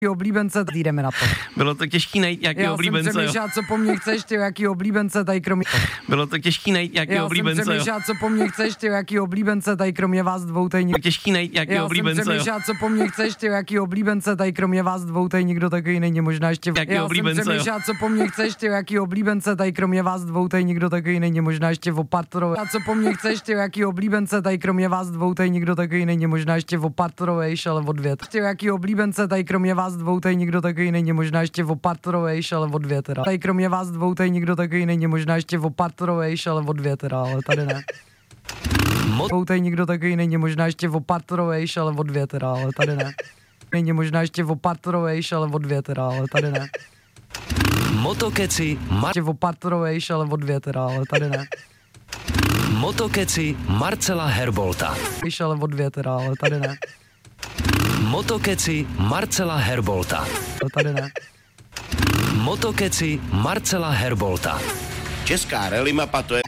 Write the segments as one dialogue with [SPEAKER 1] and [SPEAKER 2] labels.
[SPEAKER 1] Oblíbence, jdeme na to.
[SPEAKER 2] Bylo to těžký najít nějaký oblíbence.
[SPEAKER 1] Já jsem přemýšlel, co po mně chceš, ty jaký oblíbence tady kromě...
[SPEAKER 2] Bylo to těžký najít nějaký oblíbence.
[SPEAKER 1] Já jsem přemýšlel, co po mně chceš, ty jaký oblíbence tady kromě vás dvou tady nikdo...
[SPEAKER 2] Těžký najít nějaký oblíbence.
[SPEAKER 1] Já jsem přemýšlel, co po mně chceš, ty jaký oblíbence tady kromě vás dvou tady nikdo takový není, možná ještě... Já jsem přemýšlel, co po mně chceš, ty jaký oblíbence tady kromě vás dvou tady nikdo takový není, možná ještě Opartorové. A co po mně chceš, ty jaký oblíbence tady kromě vás dvou tady nikdo takový není, možná ještě Opartorovejš, ale odvět. Ty jaký oblíbence tady kromě vás dvou tady nikdo takový není, možná ještě Opartorovejš, ale odvět teda. Tady kromě vás dvou tady nikdo takový není, možná ještě Opartorovejš, ale odvět teda, ale tady ne. Tady nikdo takový není, možná ještě Opartorovejš, ale odvět teda, ale tady ne. Není možná ještě Opartorovejš, ale odvět teda, ale tady ne.
[SPEAKER 3] Motokeci
[SPEAKER 1] Opartorovejš, ale odvět teda, ale tady ne.
[SPEAKER 3] Motokeci Marcela Herbolta.
[SPEAKER 1] Ale odvět teda, ale tady ne.
[SPEAKER 3] Motokeci Marcela Herbolta.
[SPEAKER 1] Ale tady ne.
[SPEAKER 3] Motokeci Marcela Herbolta.
[SPEAKER 4] Česká rally mapa to je...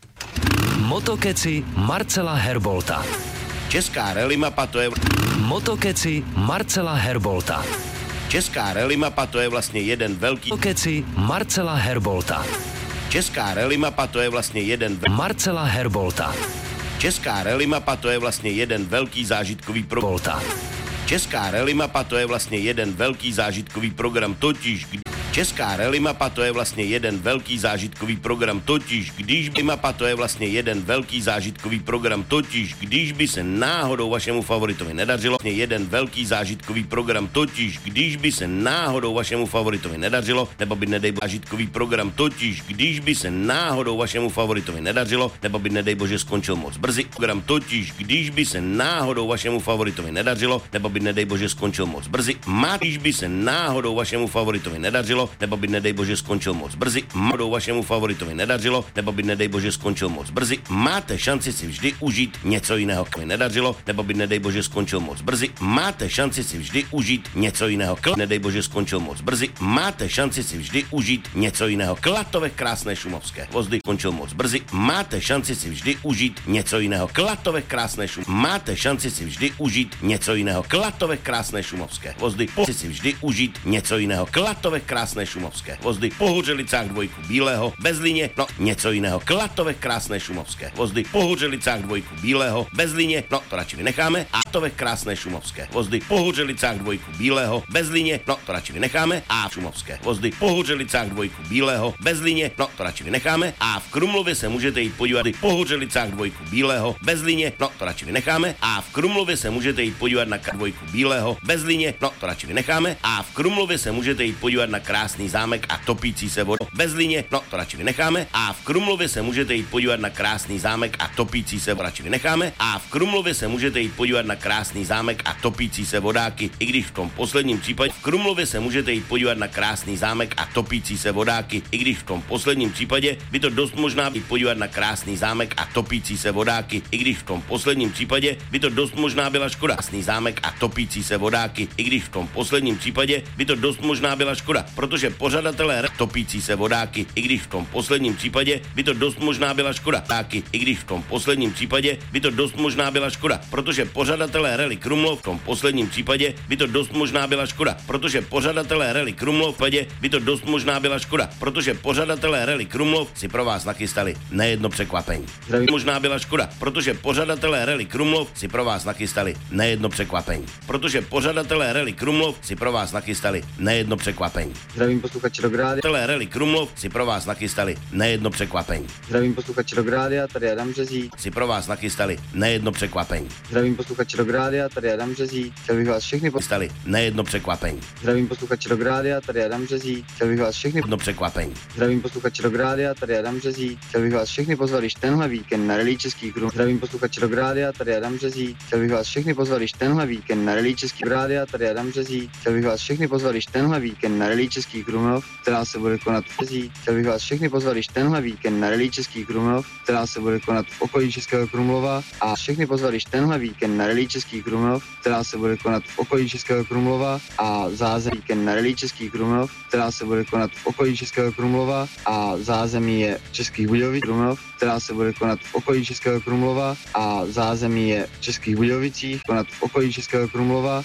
[SPEAKER 3] Motokeci Marcela Herbolta.
[SPEAKER 4] Česká rally mapa to je...
[SPEAKER 3] Motokeci Marcela Herbolta.
[SPEAKER 4] Česká rally mapa to je vlastně jeden velký...
[SPEAKER 3] Motokeci Marcela Herbolta.
[SPEAKER 4] Česká rally mapa to je vlastně jeden...
[SPEAKER 3] Marcela Herbolta.
[SPEAKER 4] Česká rally mapa to je vlastně jeden velký zážitkový program. Česká rally mapa to je vlastně jeden velký zážitkový program, totiž... Česká rally mapa to je vlastně jeden velký zážitkový program, totiž když by mapa to je vlastně jeden velký zážitkový program, totiž když by se náhodou vašemu favoritovi nedařilo, jeden velký zážitkový program, totiž když by se náhodou vašemu favoritovi nedařilo, nebo by nedej zážitkový program, totiž když by se náhodou vašemu favoritovi nedařilo, nebo by nedej bože skončil moc brzy, program totiž když by se náhodou vašemu favoritovi nedařilo, nebo by nedej bože skončil moc brzy, když by se náhodou vašemu favoritovi nedařilo, nebo by nedej bože skončil moc brzy, náhodou vašemu favoritovi nedařilo, nebo by nedej bože skončil moc brzy, máte šanci si vždy užít něco jiného, nedařilo, nebo by nedej bože skončil moc brzy, máte šanci si vždy užít něco jiného, nedej bože skončil moc brzy, máte šanci si vždy užít něco jiného, Klatovech krásné šumovské hvozdy, skončil moc brzy, máte šanci si vždy užít něco jiného, Klatovech krásné máte šanci si vždy užít něco jiného, Klatovech krásné šumovské hvozdy, si vždy užít něco jiného, Klatovech krásné šumovské hvozdy, po Hořelicách dvojku bílého, bez lině, no něco jiného, Klatovech krásné šumovské hvozdy, po Hořelicách dvojku bílého, bez lině, no to radši vynecháme, a Klatovech krásné šumovské hvozdy, po Hořelicách dvojku bílého, bez lině, no to radši vynecháme, a šumovské hvozdy, po Hořelicách dvojku bílého, bez lině, no to radši vynecháme, a v Krumlově se můžete jít podívat, po Hořelicách dvojku bílého, bez lině, no to radši vynecháme, a v Krumlově se můžete jít podívat na dvojku bílého, bez lině, no to radši vynecháme, a v Krumlově se můžete jít podívat na krásný zámek a topící se vodou, bez lině, no to radši vynecháme, a v Krumlově se můžete jít podívat na krásný zámek a topící se radši vynecháme, a v Krumlově se můžete jít podívat na krásný zámek a topící se vodáky, i když v tom posledním případě v Krumlově se můžete jít podívat na krásný zámek a topící se vodáky, i když v tom posledním případě by to dost možná být podívat na krásný zámek a topící se vodáky, i když v tom posledním případě by to dost možná byla škoda. Krásný zámek a topící se vodáky, i když v tom posledním případě by to dost možná byla škoda, protože pořadatelé topící se vodáky, i když v tom posledním případě by to dost možná byla škoda. Taky, i když v tom posledním případě by to dost možná byla škoda, protože pořadatelé rally Krumlov v tom posledním případě by to dost možná byla škoda, protože pořadatelé rally Krumlov v případě by to dost možná byla škoda, protože pořadatelé rally Krumlov si pro vás nachystali nejedno překvapení. Možná byla škoda, protože pořadatelé rally Krumlov si pro vás nachystali nejedno překvapení, protože pořadatelé rally Krumlov si pro vás nachystali nejedno překvapení.
[SPEAKER 5] Zdravím posluchači Rock Rádia.
[SPEAKER 4] Rally Krumlov si pro vás nachystali nejedno překvapení.
[SPEAKER 5] Zdravím posluchači Rock Rádia, tady Adam Březí.
[SPEAKER 4] Si pro vás nachystali nejedno překvapení.
[SPEAKER 5] Zdravím posluchači Rock Rádia, tady Adam Březí. Chtěl bych vás všechny
[SPEAKER 4] nachystali nejedno překvapení.
[SPEAKER 5] Zdravím posluchači Rock Rádia, tady Adam Březí. Chtěl bych vás všechny
[SPEAKER 4] jedno překvapení.
[SPEAKER 5] Zdravím posluchači Rock Rádia, tady Adam Březí. Chtěl bych vás všechny pozvat již tenhle víkend na Rally Český Krumlov. Zdravím posluchači Rock Rádia, tady Adam Březí. Chtěl bych vás všechny pozvat již tenhle víkend na Rally Český Rádia, tady Adam Březí. Chtěl bych vás všechny pozvat již tenhle víkend na Rally Český Krumlov, která se bude konat v Březí. Chtěl bych vás všechny pozvat již tenhle víkend na Rally Český Krumlov, která se bude konat v okolí Českého Krumlova, a všechny pozvat již tenhle víkend na Rally Český Krumlov, která se bude konat v okolí Českého Krumlova, a zázemí víkend na Rally Český Krumlov, která se bude konat v okolí Českého Krumlova, a zázemí je Českých Budějovic Krumlov, která se bude konat v okolí Českého Krumlova, a zázemí je v Českých Budějovicích, konat v okolí Českého Krumlova,